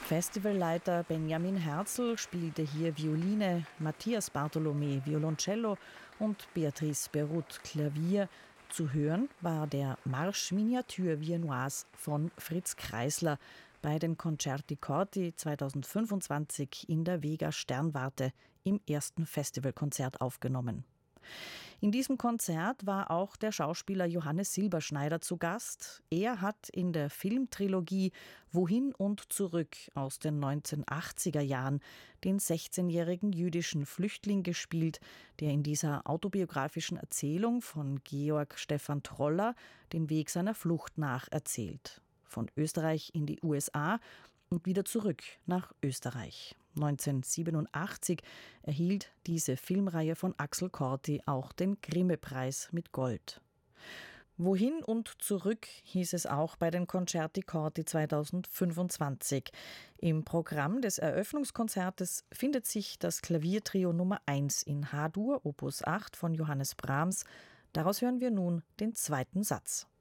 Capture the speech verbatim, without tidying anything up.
Festivalleiter Benjamin Herzl spielte hier Violine, Matthias Bartholomä Violoncello und Beatrice Beruth Klavier. Zu hören war der Marche Miniature Viennoise von Fritz Kreisler bei den Concerti Corti zweitausendfünfundzwanzig in der Vega Sternwarte im ersten Festivalkonzert aufgenommen. In diesem Konzert war auch der Schauspieler Johannes Silberschneider zu Gast. Er hat in der Filmtrilogie Wohin und zurück aus den neunzehnhundertachtziger Jahren den sechzehnjährigen jüdischen Flüchtling gespielt, der in dieser autobiografischen Erzählung von Georg Stefan Troller den Weg seiner Flucht nacherzählt. Von Österreich in die U S A und wieder zurück nach Österreich. neunzehnhundertsiebenundachtzig erhielt diese Filmreihe von Axel Corti auch den Grimme-Preis mit Gold. Wohin und zurück hieß es auch bei den Concerti Corti zweitausendfünfundzwanzig. Im Programm des Eröffnungskonzertes findet sich das Klaviertrio Nummer eins in H-Dur, Opus acht von Johannes Brahms. Daraus hören wir nun den zweiten Satz.